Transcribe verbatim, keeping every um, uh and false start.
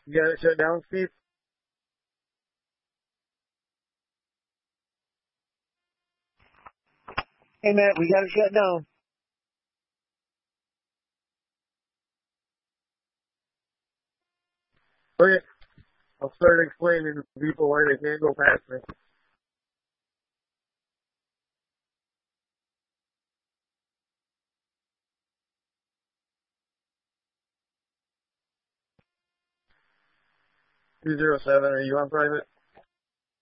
You got it shut down, Steve? Hey, Matt, we got it shut down. Okay. I'll start explaining to people why they can't go past me. two zero seven, are you on private?